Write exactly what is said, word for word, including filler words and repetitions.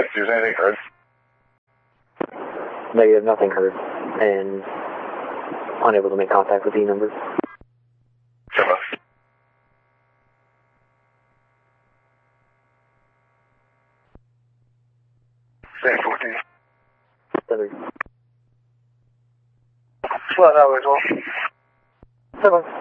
answers. Anything heard? Negative, nothing heard. And unable to make contact with the number. Come on. Say fourteen. Seven. Flat out as well. Seven.